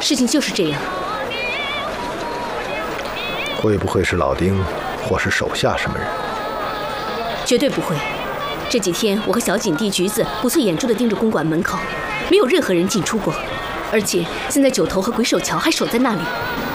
事情就是这样。 会不会是老丁，或是手下什么人？ 绝对不会。这几天我和小景帝、橘子不淬眼珠地盯着公馆门口，没有任何人进出过。而且现在九头和鬼手桥还守在那里。